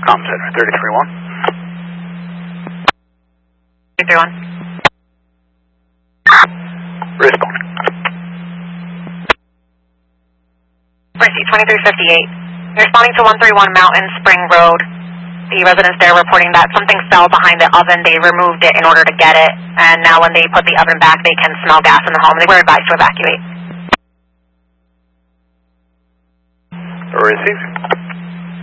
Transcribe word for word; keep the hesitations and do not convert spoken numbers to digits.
Com Center, thirty-three one. thirty-three one. Respond. Mercy, twenty-three fifty-eight. Responding to one thirty-one Mountain Spring Road. The residents there reporting that something fell behind the oven. They removed it in order to get it, and now when they put the oven back, they can smell gas in the home. They were advised to evacuate. Received.